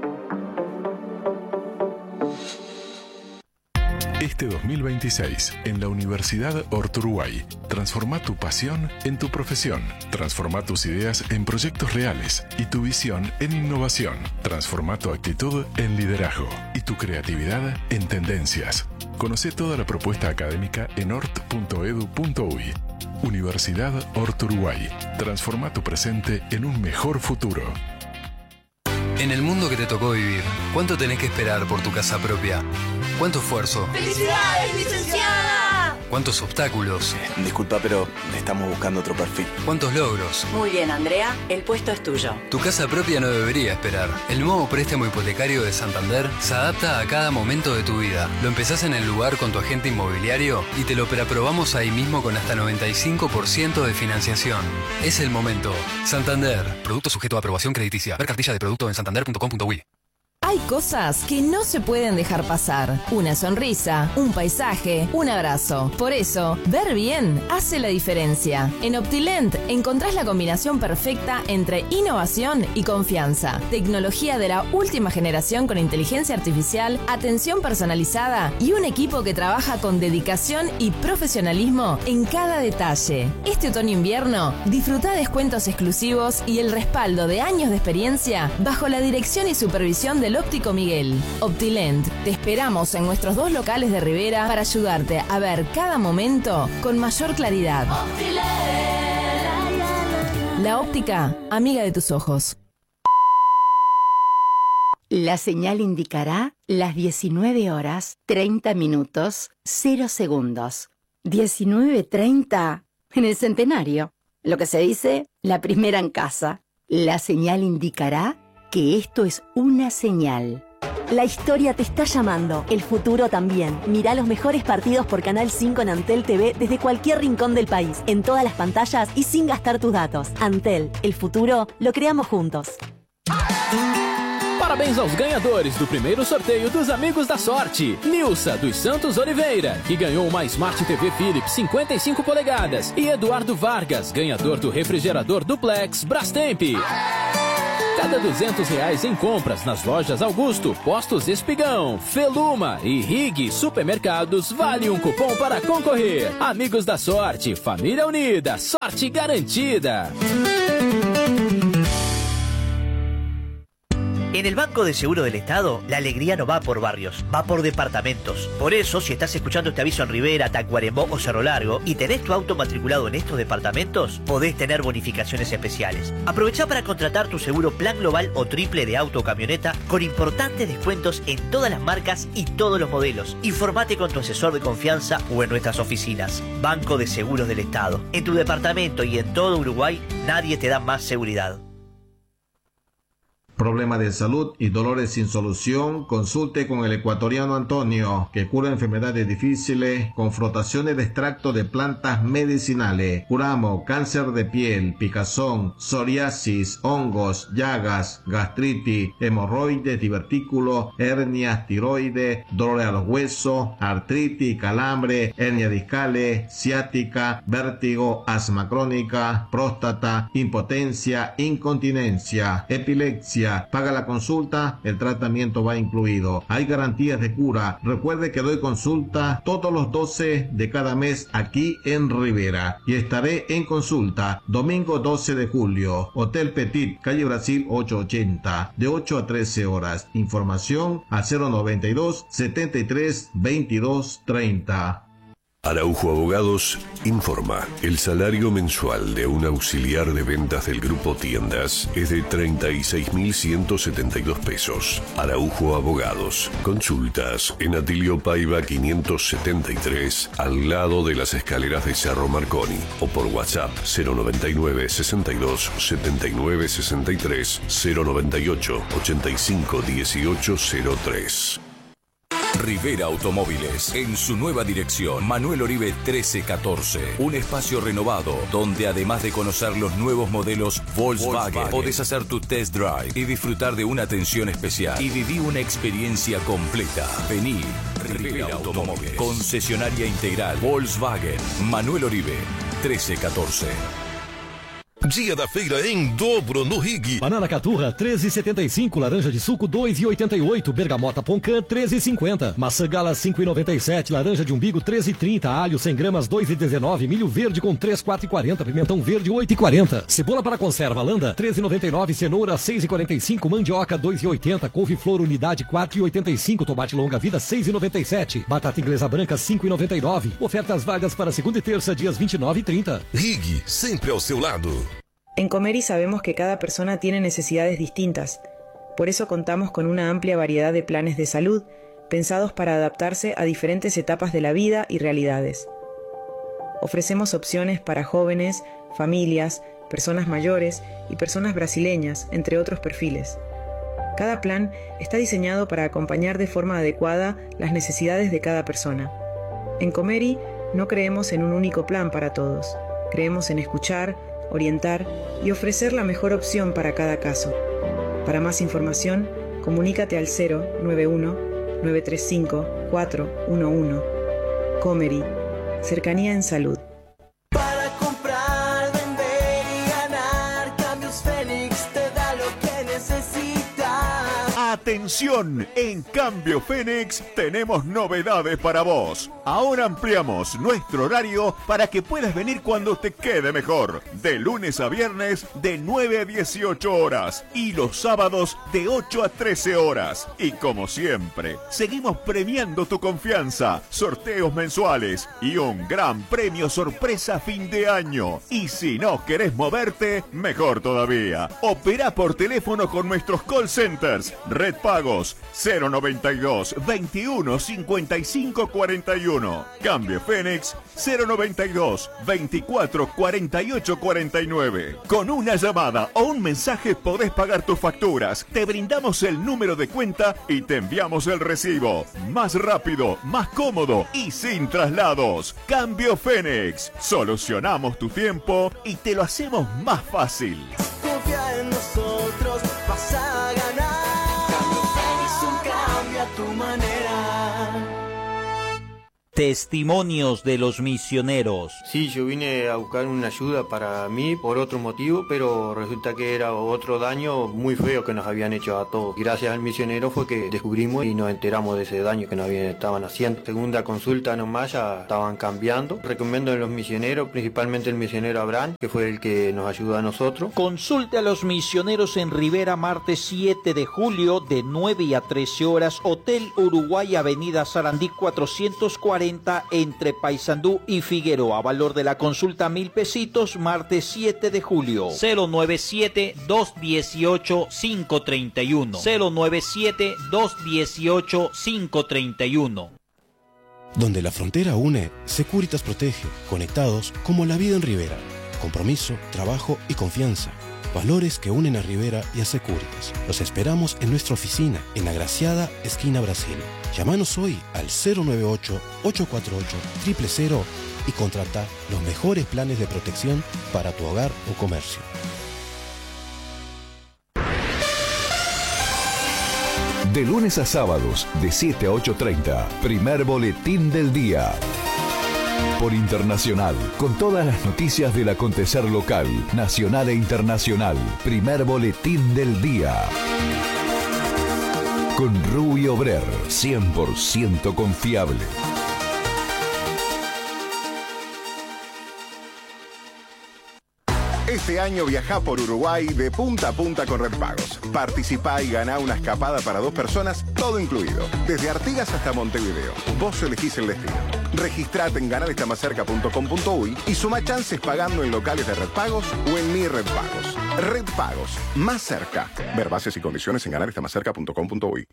Este 2026, en la Universidad Orturuguay, transforma tu pasión en tu profesión. Transforma tus ideas en proyectos reales y tu visión en innovación. Transforma tu actitud en liderazgo y tu creatividad en tendencias. Conoce toda la propuesta académica en ort.edu.uy. Universidad Orturuguay. Transforma tu presente en un mejor futuro. En el mundo que te tocó vivir, ¿cuánto tenés que esperar por tu casa propia? ¿Cuánto esfuerzo? ¡Felicidades, licenciada! ¿Cuántos obstáculos? Disculpa, pero estamos buscando otro perfil. ¿Cuántos logros? Muy bien, Andrea, el puesto es tuyo. Tu casa propia no debería esperar. El nuevo préstamo hipotecario de Santander se adapta a cada momento de tu vida. Lo empezás en el lugar con tu agente inmobiliario y te lo preaprobamos ahí mismo con hasta 95% de financiación. Es el momento. Santander. Producto sujeto a aprobación crediticia. Ver cartilla de producto en santander.com.uy. Hay cosas que no se pueden dejar pasar. Una sonrisa, un paisaje, un abrazo. Por eso, ver bien hace la diferencia. En Optilent encontrás la combinación perfecta entre innovación y confianza. Tecnología de la última generación con inteligencia artificial, atención personalizada y un equipo que trabaja con dedicación y profesionalismo en cada detalle. Este otoño-invierno, disfruta descuentos exclusivos y el respaldo de años de experiencia bajo la dirección y supervisión del Óptico Miguel. Optilent, te esperamos en nuestros 2 locales de Rivera para ayudarte a ver cada momento con mayor claridad. La óptica, amiga de tus ojos. La señal indicará las 19 horas, 30 minutos, 0 segundos. 19:30 en el centenario. Lo que se dice, la primera en casa. La señal indicará que esto es una señal. La historia te está llamando, el futuro también. Mirá los mejores partidos por Canal 5 en Antel TV desde cualquier rincón del país, en todas las pantallas y sin gastar tus datos. Antel, el futuro lo creamos juntos. Parabéns aos ganhadores do primeiro sorteio dos Amigos da Sorte. Nilsa dos Santos Oliveira, que ganhou uma Smart TV Philips 55 polegadas. E Eduardo Vargas, ganhador do refrigerador Duplex Brastemp. Cada R$200 em compras nas lojas Augusto, Postos Espigão, Feluma e Rig Supermercados vale um cupom para concorrer. Amigos da Sorte, família unida, sorte garantida. En el Banco de Seguro del Estado, la alegría no va por barrios, va por departamentos. Por eso, si estás escuchando este aviso en Rivera, Tacuarembó o Cerro Largo y tenés tu auto matriculado en estos departamentos, podés tener bonificaciones especiales. Aprovechá para contratar tu seguro plan global o triple de auto o camioneta con importantes descuentos en todas las marcas y todos los modelos. Informate con tu asesor de confianza o en nuestras oficinas. Banco de Seguros del Estado. En tu departamento y en todo Uruguay, nadie te da más seguridad. Problema de salud y dolores sin solución, consulte con el ecuatoriano Antonio, que cura enfermedades difíciles con frotaciones de extracto de plantas medicinales. Curamos cáncer de piel, picazón, psoriasis, hongos, llagas, gastritis, hemorroides, divertículos, hernias, tiroides, dolores a los huesos, artritis, calambre, hernias discales, ciática, vértigo, asma crónica, próstata, impotencia, incontinencia, epilepsia. Paga la consulta, el tratamiento va incluido. Hay garantías de cura. Recuerde que doy consulta todos los 12 de cada mes aquí en Rivera. Y estaré en consulta domingo 12 de julio. Hotel Petit, calle Brasil 880, de 8 a 13 horas. Información al 092 73 22 30. Araujo Abogados informa. El salario mensual de un auxiliar de ventas del Grupo Tiendas es de 36.172 pesos. Araujo Abogados. Consultas en Atilio Paiva 573, al lado de las escaleras de Cerro Marconi. O por WhatsApp 099 62 79 63 098 85 18 03. Rivera Automóviles, en su nueva dirección, Manuel Oribe 1314. Un espacio renovado, donde además de conocer los nuevos modelos Volkswagen, podés hacer tu test drive y disfrutar de una atención especial. Y viví una experiencia completa. Vení, Rivera Automóviles, concesionaria integral Volkswagen, Manuel Oribe 1314. Dia da feira em dobro no Rig. Banana caturra 13,75, laranja de suco 2,88, bergamota Poncan 13,50, maçã gala 5,97, laranja de umbigo 13,30, alho 100 gramas 2,19, milho verde com 3,4,40, pimentão verde 8,40, cebola para conserva landa 13,99, cenoura 6,45, mandioca 2,80, couve-flor unidade 4,85, tomate longa vida 6,97, batata inglesa branca 5,99. Ofertas válidas para segunda e terça, dias 29 e 30. Rig, sempre ao seu lado. En Comeri sabemos que cada persona tiene necesidades distintas. Por eso contamos con una amplia variedad de planes de salud, pensados para adaptarse a diferentes etapas de la vida y realidades. Ofrecemos opciones para jóvenes, familias, personas mayores y personas brasileñas, entre otros perfiles. Cada plan está diseñado para acompañar de forma adecuada las necesidades de cada persona. En Comeri no creemos en un único plan para todos. Creemos en escuchar, orientar y ofrecer la mejor opción para cada caso. Para más información, comunícate al 091-935-411. Comeri, cercanía en salud. Para comprar, vender y ganar, Cambios Fénix te da lo que necesitas. Atención, en Cambio Fénix tenemos novedades para vos. Ahora ampliamos nuestro horario para que puedas venir cuando te quede mejor. De lunes a viernes de 9 a 18 horas y los sábados de 8 a 13 horas. Y como siempre, seguimos premiando tu confianza, sorteos mensuales y un gran premio sorpresa fin de año. Y si no querés moverte, mejor todavía. Opera por teléfono con nuestros call centers. Red Pagos 092 21 55 41. Cambio Fénix 092 24 48 49. Con una llamada o un mensaje podés pagar tus facturas. Te brindamos el número de cuenta y te enviamos el recibo. Más rápido, más cómodo y sin traslados. Cambio Fénix. Solucionamos tu tiempo y te lo hacemos más fácil. Confía en nosotros, vas a ganar. Cambio Fénix, un cambio a tu manera. Testimonios de los misioneros. Sí, yo vine a buscar una ayuda para mí por otro motivo, pero resulta que era otro daño muy feo que nos habían hecho a todos. Gracias al misionero fue que descubrimos y nos enteramos de ese daño que nos estaban haciendo. Segunda consulta nomás ya estaban cambiando. Recomiendo a los misioneros, principalmente el misionero Abraham, que fue el que nos ayudó a nosotros. Consulte a los misioneros en Rivera, martes 7 de julio de 9 a 13 horas, Hotel Uruguay, Avenida Sarandí 440, entre Paysandú y Figueroa. Valor de la consulta 1.000 pesitos, martes 7 de julio. 097-218-531. 097-218-531. Donde la frontera une, Securitas protege, conectados como la vida en Rivera. Compromiso, trabajo y confianza. Valores que unen a Rivera y a Securitas. Los esperamos en nuestra oficina, en Agraciada, esquina Brasil. Llámanos hoy al 098-848-000 y contrata los mejores planes de protección para tu hogar o comercio. De lunes a sábados, de 7 a 8:30, primer boletín del día. Por Internacional, con todas las noticias del acontecer local, nacional e internacional. Primer boletín del día. Con Rubio Brer, 100% confiable. Este año viajá por Uruguay de punta a punta con Red Pagos. Participá y ganá una escapada para 2 personas, todo incluido. Desde Artigas hasta Montevideo. Vos elegís el destino. Registrate en ganalestamaccerca.com.uy y suma chances pagando en locales de Red Pagos o en Mi Red Pagos. Red Pagos, más cerca. Ver bases y condiciones en ganalestamaccerca.com.uy.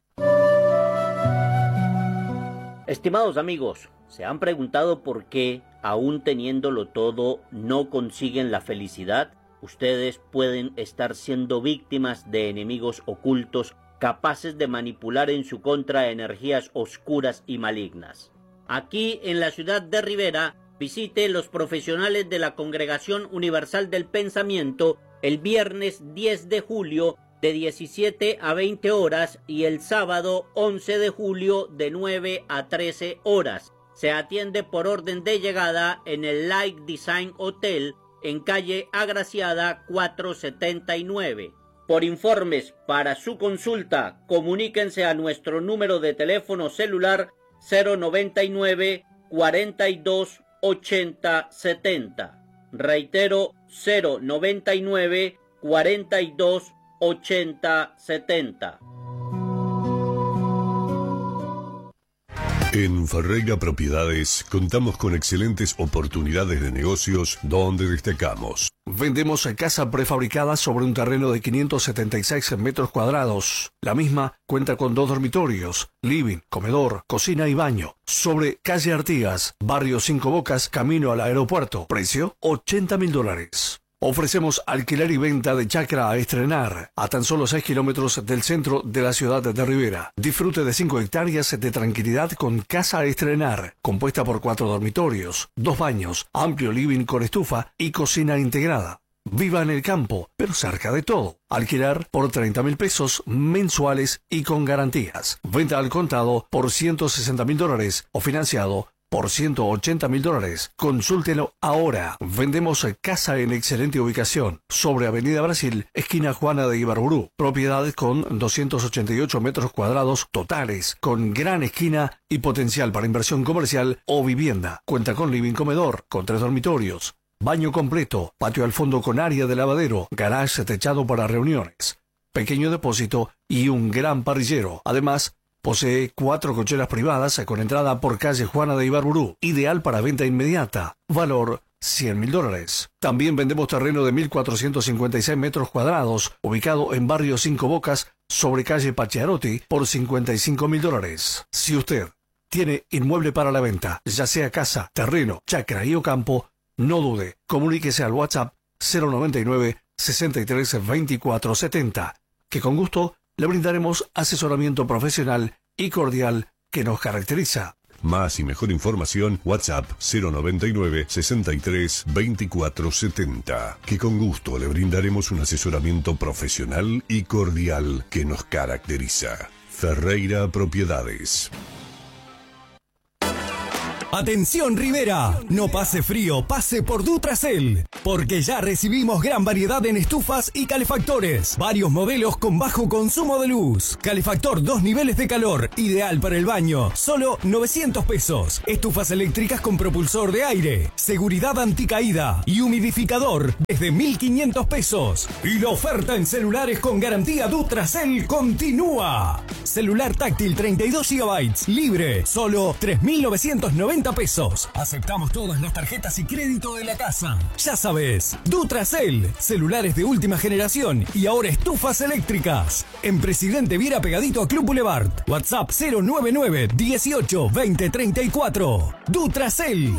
Estimados amigos, ¿se han preguntado por qué, aún teniéndolo todo, no consiguen la felicidad? Ustedes pueden estar siendo víctimas de enemigos ocultos capaces de manipular en su contra energías oscuras y malignas. Aquí en la ciudad de Rivera, visite los profesionales de la Congregación Universal del Pensamiento el viernes 10 de julio de 17 a 20 horas y el sábado 11 de julio de 9 a 13 horas. Se atiende por orden de llegada en el Light Design Hotel en calle Agraciada 479. Por informes para su consulta, comuníquense a nuestro número de teléfono celular 099 42 80 70. Reitero, 099 42 80 70. En Ferreira Propiedades contamos con excelentes oportunidades de negocios donde destacamos. Vendemos casa prefabricada sobre un terreno de 576 metros cuadrados. La misma cuenta con 2 dormitorios, living, comedor, cocina y baño. Sobre calle Artigas, barrio 5 Bocas, camino al aeropuerto. Precio, $80.000. Ofrecemos alquiler y venta de chacra a estrenar a tan solo 6 kilómetros del centro de la ciudad de Rivera. Disfrute de 5 hectáreas de tranquilidad con casa a estrenar, compuesta por 4 dormitorios, 2 baños, amplio living con estufa y cocina integrada. Viva en el campo, pero cerca de todo. Alquilar por $30.000 mensuales y con garantías. Venta al contado por $160.000 o financiado por $180.000. Consúltelo ahora. Vendemos casa en excelente ubicación sobre Avenida Brasil, esquina Juana de Ibarburu. Propiedades con 288 metros cuadrados totales, con gran esquina y potencial para inversión comercial o vivienda. Cuenta con living comedor, con 3 dormitorios, baño completo, patio al fondo con área de lavadero, garage techado para reuniones, pequeño depósito y un gran parrillero. Además, posee 4 cocheras privadas con entrada por calle Juana de Ibarburu, ideal para venta inmediata. Valor $100.000. También vendemos terreno de 1.456 metros cuadrados, ubicado en barrio 5 Bocas, sobre calle Pachiarotti, por $55.000. Si usted tiene inmueble para la venta, ya sea casa, terreno, chacra y o campo, no dude, comuníquese al WhatsApp 099 63 24 70, que con gusto le brindaremos asesoramiento profesional y cordial que nos caracteriza. Más y mejor información, WhatsApp 099 63 24 70, que con gusto le brindaremos un asesoramiento profesional y cordial que nos caracteriza. Ferreira Propiedades. Atención Rivera, no pase frío, pase por Dutracel, porque ya recibimos gran variedad en estufas y calefactores, varios modelos con bajo consumo de luz, calefactor 2 niveles de calor, ideal para el baño, solo 900 pesos, estufas eléctricas con propulsor de aire, seguridad anticaída y humidificador desde 1.500 pesos. Y la oferta en celulares con garantía Dutracel continúa. Celular táctil 32 GB, libre, solo 3.990 pesos. Aceptamos todas las tarjetas y crédito de la casa. Ya sabes, Dutracel, celulares de última generación y ahora estufas eléctricas. En Presidente Viera pegadito a Club Boulevard. WhatsApp 099 18 20 34. Dutracel.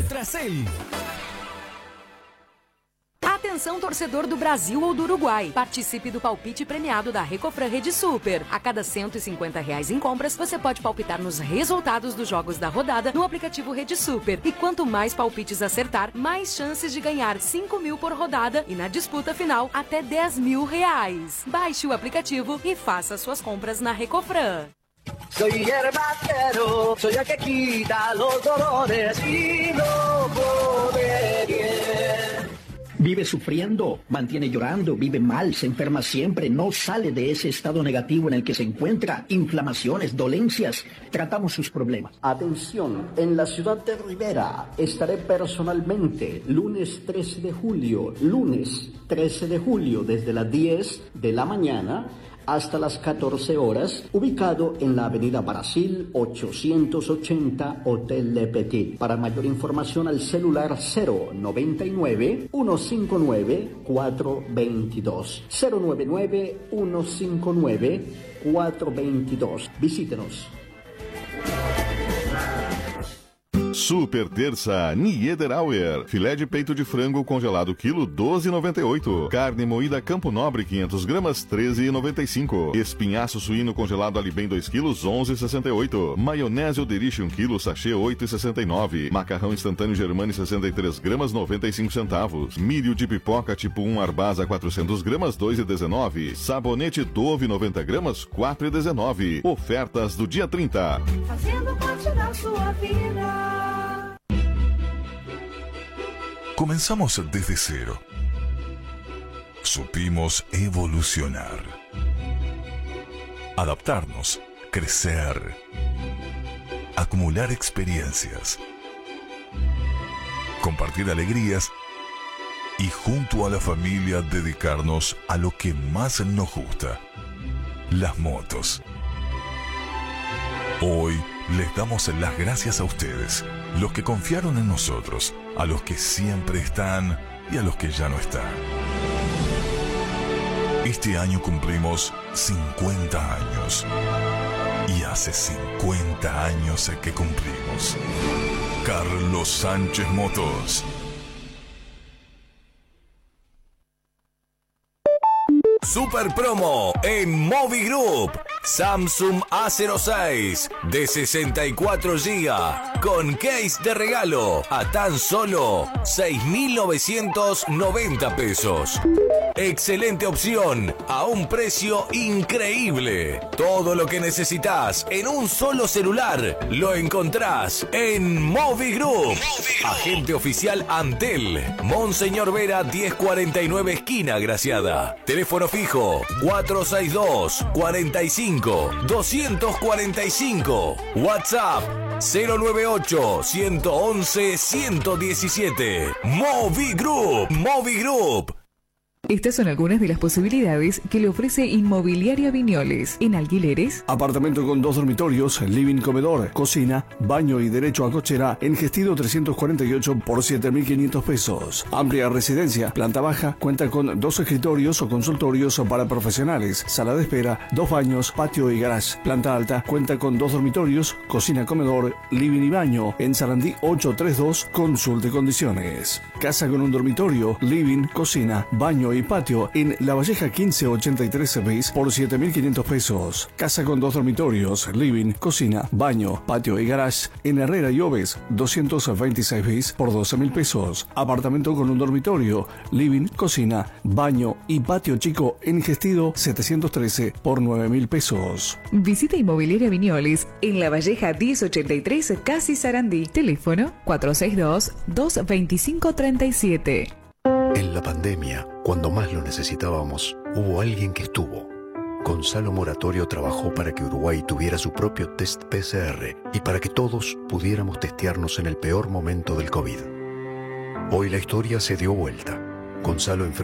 Atenção, torcedor do Brasil ou do Uruguai. Participe do palpite premiado da Recofran Rede Super. A cada R$150 em compras, você pode palpitar nos resultados dos jogos da rodada no aplicativo Rede Super. E quanto mais palpites acertar, mais chances de ganhar 5 mil por rodada e na disputa final, até 10 mil reais. Baixe o aplicativo e faça suas compras na Recofran. Soy herbatero, soy el que quita los dolores y no puede bien. Vive sufriendo, mantiene llorando, vive mal, se enferma siempre, no sale de ese estado negativo en el que se encuentra, inflamaciones, dolencias. Tratamos sus problemas. Atención, en la ciudad de Rivera estaré personalmente lunes 13 de julio, desde las 10 de la mañana hasta las 14 horas, ubicado en la avenida Brasil 880, Hotel Le Petit. Para mayor información al celular 099-159-422. 099-159-422. Visítenos. Super terça Niederauer. Filé de peito de frango congelado quilo 12,98. Carne moída Campo Nobre 500 gramas 13,95. Espinhaço suíno congelado Alibem 2 quilos 11,68. Maionese Oderich 1 quilo sachê 8,69. Macarrão instantâneo Germani 63 gramas 95 centavos. Milho de pipoca tipo 1 Arbasa 400 gramas 2,19. Sabonete Dove 90 gramas 4,19. Ofertas do dia 30. Fazendo parte da sua vida. Comenzamos desde cero. Supimos evolucionar, adaptarnos, crecer, acumular experiencias, compartir alegrías y junto a la familia dedicarnos a lo que más nos gusta, las motos. Hoy les damos las gracias a ustedes, los que confiaron en nosotros, a los que siempre están y a los que ya no están. Este año cumplimos 50 años. Y hace 50 años que cumplimos. Carlos Sánchez Motos. Super promo en Movi Group. Samsung A06 de 64 GB con case de regalo a tan solo 6.990 pesos. Excelente opción a un precio increíble. Todo lo que necesitas en un solo celular lo encontrás en Movi Group. Agente oficial Antel, Monseñor Vera 1049 esquina Graciada. Teléfono fijo 462 45 245. WhatsApp 098 111 117. Movi Group. Movi Group. Estas son algunas de las posibilidades que le ofrece Inmobiliaria Viñoles. En alquileres, apartamento con 2 dormitorios, living, comedor, cocina, baño y derecho a cochera en Gestido 348 por 7.500 pesos. Amplia residencia, planta baja, cuenta con 2 escritorios o consultorios para profesionales, sala de espera, 2 baños, patio y garage. Planta alta, cuenta con 2 dormitorios, cocina, comedor, living y baño. En Sarandí 832, consulte condiciones. Casa con un dormitorio, living, cocina, baño y y patio en La Valleja 1583 bis por 7.500 pesos. Casa con 2 dormitorios, living, cocina, baño, patio y garage en Herrera y Oves 226 bis por 12.000 pesos. Apartamento con un dormitorio, living, cocina, baño y patio chico en Gestido 713 por 9.000 pesos. Visita Inmobiliaria Viñoles en La Valleja 1083 Casi Sarandí. Teléfono 462-225-37. En la pandemia, cuando más lo necesitábamos, hubo alguien que estuvo. Gonzalo Moratorio trabajó para que Uruguay tuviera su propio test PCR y para que todos pudiéramos testearnos en el peor momento del COVID. Hoy la historia se dio vuelta. Gonzalo